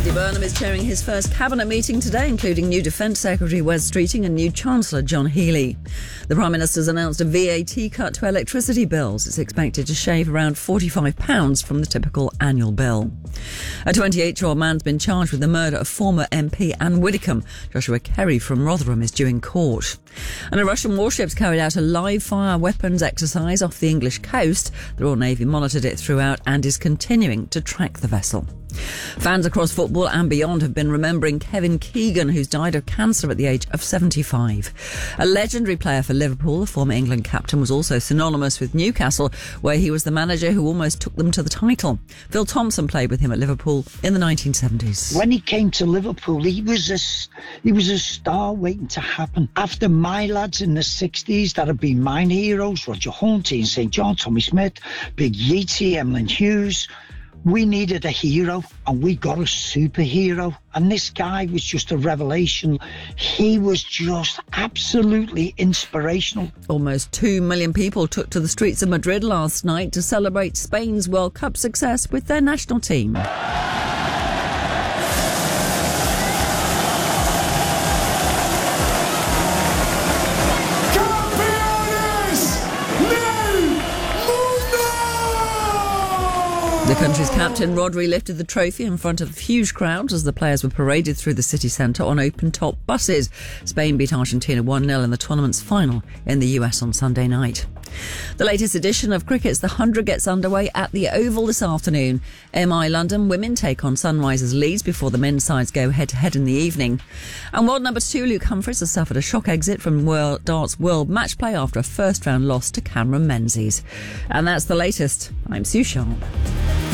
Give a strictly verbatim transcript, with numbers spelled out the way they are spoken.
Andy Burnham is chairing his first cabinet meeting today, including new Defence Secretary Wes Streeting and new Chancellor John Healey. The Prime Minister's announced a V A T cut to electricity bills. It's expected to shave around forty-five pounds from the typical annual bill. A twenty-eight-year-old man's been charged with the murder of former M P Anne Widdecombe. Joshua Kerry from Rotherham is due in court. And a Russian warship's carried out a live-fire weapons exercise off the English coast. The Royal Navy monitored it throughout and is continuing to track the vessel. Fans across football and beyond have been remembering Kevin Keegan, who's died of cancer at the age of seventy-five. A legendary player for Liverpool, the former England captain, was also synonymous with Newcastle, where he was the manager who almost took them to the title. Phil Thompson played with him at Liverpool in the nineteen seventies. When he came to Liverpool, he was a, he was a star waiting to happen. After my lads in the sixties that have been mine heroes, Roger Hunt, Ian Saint John, Tommy Smith, Big Yeaty, Emlyn Hughes, we needed a hero, and we got a superhero. And this guy was just a revelation. He was just absolutely inspirational. Almost two million people took to the streets of Madrid last night to celebrate Spain's World Cup success with their national team. The country's captain, Rodri, lifted the trophy in front of huge crowds as the players were paraded through the city centre on open-top buses. Spain beat Argentina one nil in the tournament's final in the U S on Sunday night. The latest edition of Cricket's The Hundred gets underway at the Oval this afternoon. M I London women take on Sunrisers Leeds before the men's sides go head-to-head in the evening. And world number two Luke Humphries has suffered a shock exit from World Darts World Match Play after a first-round loss to Cameron Menzies. And that's the latest. I'm Sue Sharp.